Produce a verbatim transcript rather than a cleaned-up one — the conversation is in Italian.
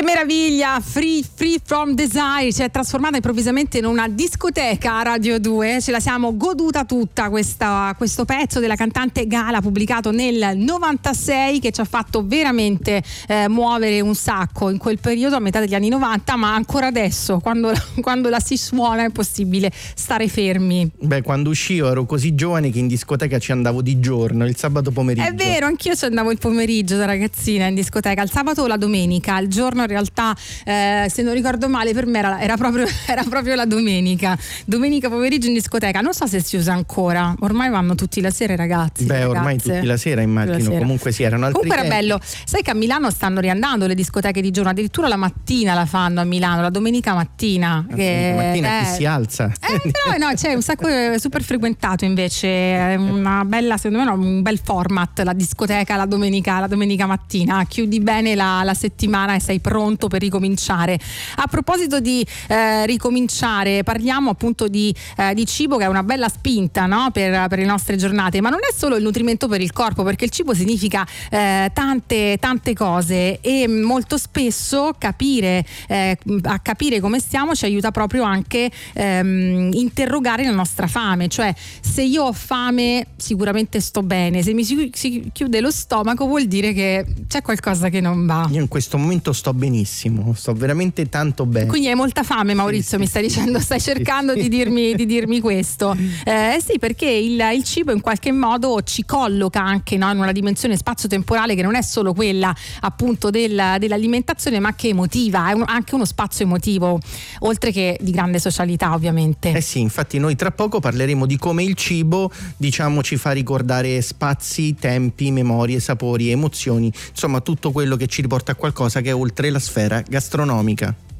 Che meraviglia, Free, Free From Desire si è trasformata improvvisamente in una discoteca a Radio due, ce la siamo goduta tutta questa, questo pezzo della cantante Gala pubblicato nel novantasei, che ci ha fatto veramente eh, muovere un sacco in quel periodo a metà degli anni novanta, ma ancora adesso quando, quando la si suona è impossibile stare fermi. Beh, quando uscivo ero così giovane che in discoteca ci andavo di giorno, il sabato pomeriggio. È vero, anch'io ci andavo il pomeriggio da ragazzina in discoteca, il sabato o la domenica, il giorno in realtà eh, se non ricordo male per me era, era, proprio, era proprio la domenica domenica pomeriggio in discoteca. Non so se si usa ancora, ormai vanno tutti la sera i ragazzi. Beh, ragazze. Ormai tutti la sera immagino, la sera. Comunque sì, erano altri comunque era tempi. bello, sai che a Milano stanno riandando le discoteche di giorno, addirittura la mattina la fanno a Milano, la domenica mattina, la che, mattina eh, chi si alza eh, no, no, c'è un sacco super frequentato invece, è una bella, secondo me no, un bel format la discoteca la domenica, la domenica mattina, chiudi bene la, la settimana e sei pronto per ricominciare. A proposito di eh, ricominciare, parliamo appunto di, eh, di cibo, che è una bella spinta, no? per, per le nostre giornate, ma non è solo il nutrimento per il corpo, perché il cibo significa eh, tante tante cose, e molto spesso capire eh, a capire come stiamo ci aiuta proprio anche ehm, interrogare la nostra fame, cioè se io ho fame sicuramente sto bene, se mi si, si chiude lo stomaco vuol dire che c'è qualcosa che non va. Io in questo momento sto benissimo, sto veramente tanto bene. Quindi hai molta fame, Maurizio, sì, mi stai dicendo, stai cercando sì, sì. Di, dirmi, di dirmi questo. Eh sì, perché il, il cibo in qualche modo ci colloca anche, no, in una dimensione spazio-temporale che non è solo quella appunto del, dell'alimentazione, ma che emotiva, è un, anche uno spazio emotivo, oltre che di grande socialità ovviamente. Eh sì, infatti noi tra poco parleremo di come il cibo, diciamo, ci fa ricordare spazi, tempi, memorie, sapori, emozioni, insomma tutto quello che ci riporta a qualcosa che è oltre la sfera gastronomica.